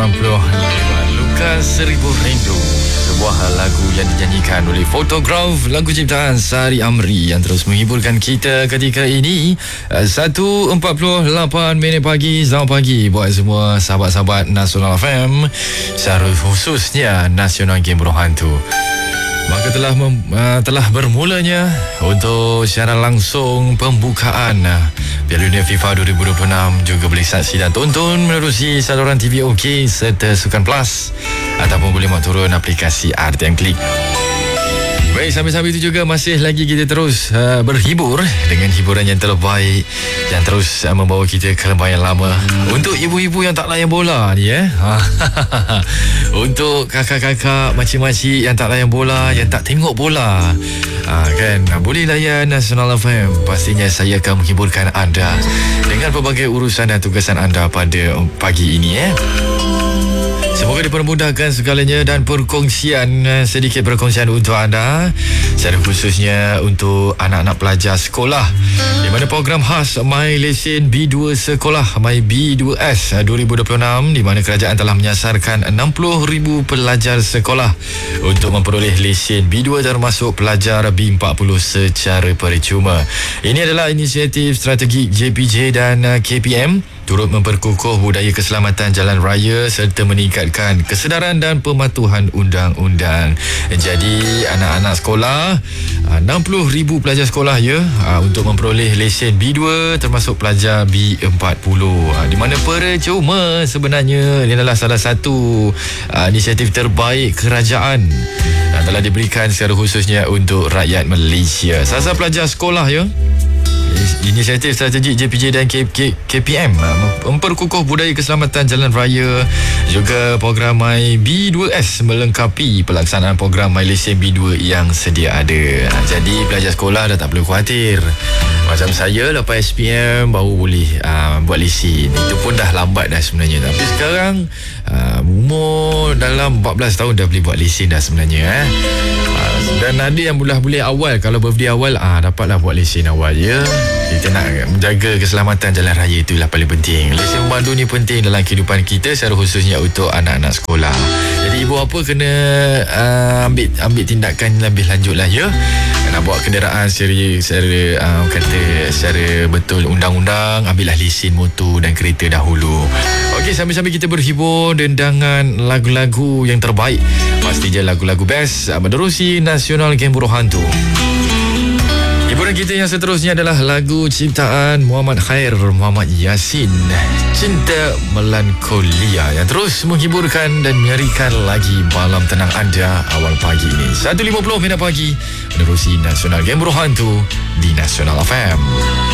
Luka Seribu Rindu, sebuah lagu yang dinyanyikan oleh Photograph, lagu ciptaan Sari Amri yang terus menghiburkan kita ketika ini. 1.48 pagi. Selamat pagi buat semua sahabat-sahabat Nasional FM, secara khususnya Nasional Game Berhantu. Maka telah bermulanya untuk secara langsung pembukaan Piala Dunia FIFA 2026. Juga boleh saksi dan tonton menerusi saluran TV OK serta Sukan Plus, ataupun boleh mak turun aplikasi RTM Klik. Baik, sambil-sambil itu juga masih lagi kita terus berhibur dengan hiburan yang terbaik yang terus membawa kita ke lembah yang lama. Untuk ibu-ibu yang tak layan bola ni untuk kakak-kakak, makcik-makcik yang tak layan bola, yang tak tengok bola, kan, boleh layan Nasional FM. Pastinya saya akan menghiburkan anda dengan pelbagai urusan dan tugasan anda pada pagi ini. Semoga dipermudahkan segalanya dan sedikit perkongsian untuk anda, secara khususnya untuk anak-anak pelajar sekolah, di mana program khas My Lesen B2 Sekolah My B2S 2026, di mana kerajaan telah menyasarkan 60,000 pelajar sekolah untuk memperoleh lesen B2 termasuk pelajar B40 secara percuma. Ini adalah inisiatif strategik JPJ dan KPM turut memperkukuh budaya keselamatan jalan raya serta meningkatkan kesedaran dan pematuhan undang-undang. Jadi anak-anak sekolah, 60,000 pelajar sekolah untuk memperoleh lesen B2 termasuk pelajar B40, di mana percuma sebenarnya. Ini adalah salah satu inisiatif terbaik kerajaan telah diberikan secara khususnya untuk rakyat Malaysia. Sasar pelajar sekolah inisiatif strategik JPJ dan KPM memperkukuh budaya keselamatan jalan raya. Juga program My B2S melengkapi pelaksanaan program My Lesen B2 yang sedia ada. Jadi pelajar sekolah dah tak perlu khawatir. Macam saya lepas SPM baru boleh buat lesen. Itu pun dah lambat dah sebenarnya. Tapi sekarang umur dalam 14 tahun dah boleh buat lesen dah sebenarnya. Dan ada yang boleh awal, kalau birthday awal dapatlah buat lesen awal. Kita nak menjaga keselamatan jalan raya, itulah paling penting. Lesen memandu ni penting dalam kehidupan kita, secara khususnya untuk anak-anak sekolah. Jadi ibu apa kena ambil tindakan lebih lanjut lah nak bawa kenderaan secara betul undang-undang. Ambillah lesen motor dan kereta dahulu. Okey, sambil-sambil kita berhibur dengan lagu-lagu yang terbaik, pastinya lagu-lagu best menerusi Nasional Game Berhantu. Hiburan kita yang seterusnya adalah lagu ciptaan Muhammad Khair Muhammad Yasin, Cinta Melankolia, yang terus menghiburkan dan menyerikan lagi malam tenang anda awal pagi ini. 1.50 pagi menerusi Nasional Game Berhantu di Nasional FM.